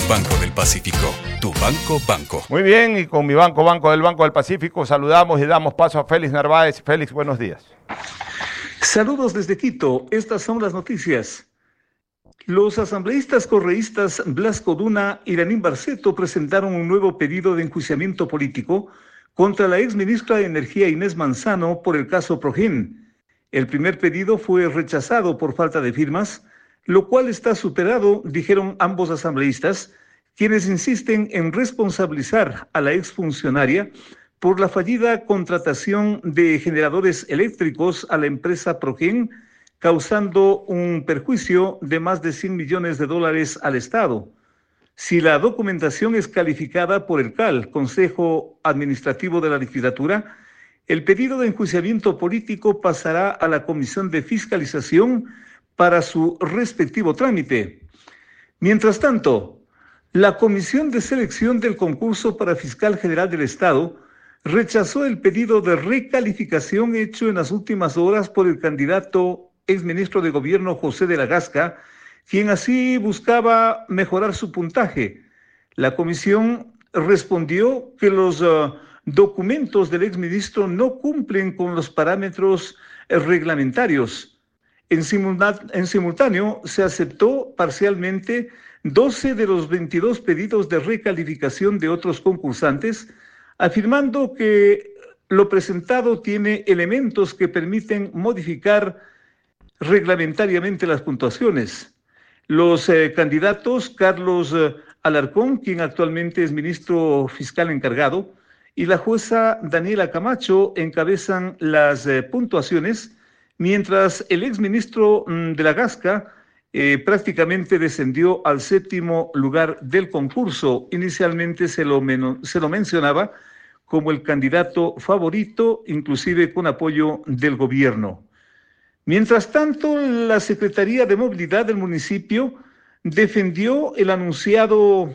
Banco del Pacífico, tu banco. Muy bien, y con mi banco del Banco del Pacífico, saludamos y damos paso a Félix Narváez. Félix, buenos días. Saludos desde Quito, estas son las noticias. Los asambleístas correístas Blasco Duna y Lanín Barceto presentaron un nuevo pedido de enjuiciamiento político contra la exministra de Energía Inés Manzano por el caso Progen. El primer pedido fue rechazado por falta de firmas, lo cual está superado, dijeron ambos asambleístas, quienes insisten en responsabilizar a la exfuncionaria por la fallida contratación de generadores eléctricos a la empresa Progen, causando un perjuicio de más de $100 millones al Estado. Si la documentación es calificada por el CAL, Consejo Administrativo de la Legislatura, el pedido de enjuiciamiento político pasará a la Comisión de Fiscalización para su respectivo trámite. Mientras tanto, la Comisión de Selección del Concurso para Fiscal General del Estado rechazó el pedido de recalificación hecho en las últimas horas por el candidato exministro de Gobierno José de la Gasca, quien así buscaba mejorar su puntaje. La comisión respondió que los documentos del exministro no cumplen con los parámetros reglamentarios. En simultáneo, se aceptó parcialmente 12 de los 22 pedidos de recalificación de otros concursantes, afirmando que lo presentado tiene elementos que permiten modificar reglamentariamente las puntuaciones. Los candidatos Carlos Alarcón, quien actualmente es ministro fiscal encargado, y la jueza Daniela Camacho encabezan las puntuaciones, mientras el exministro de la Gasca prácticamente descendió al 7º lugar del concurso. Inicialmente se lo mencionaba como el candidato favorito, inclusive con apoyo del gobierno. Mientras tanto, la Secretaría de Movilidad del municipio defendió el anunciado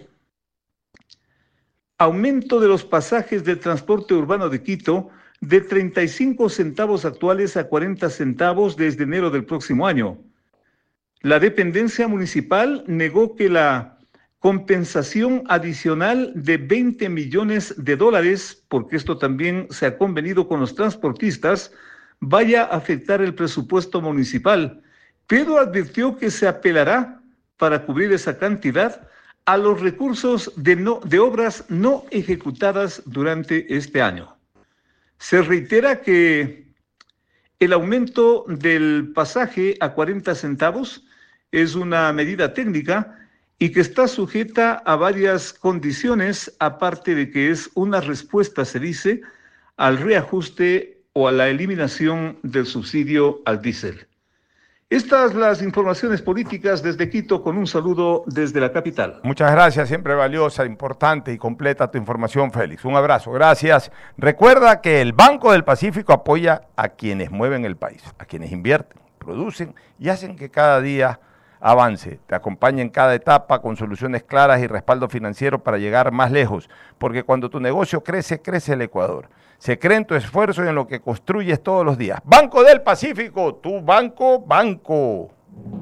aumento de los pasajes del transporte urbano de Quito de 35 centavos actuales a 40 centavos desde enero del próximo año. La dependencia municipal negó que la compensación adicional de $20 millones, porque esto también se ha convenido con los transportistas, vaya a afectar el presupuesto municipal, pero advirtió que se apelará para cubrir esa cantidad a los recursos de obras no ejecutadas durante este año. Se reitera que el aumento del pasaje a 40 centavos es una medida técnica y que está sujeta a varias condiciones, aparte de que es una respuesta, se dice, al reajuste o a la eliminación del subsidio al diésel. Estas las informaciones políticas desde Quito, con un saludo desde la capital. Muchas gracias, siempre valiosa, importante y completa tu información, Félix. Un abrazo, gracias. Recuerda que el Banco del Pacífico apoya a quienes mueven el país, a quienes invierten, producen y hacen que cada día avance, te acompaña en cada etapa con soluciones claras y respaldo financiero para llegar más lejos, porque cuando tu negocio crece, crece el Ecuador. Se cree en tu esfuerzo y en lo que construyes todos los días. Banco del Pacífico, tu banco.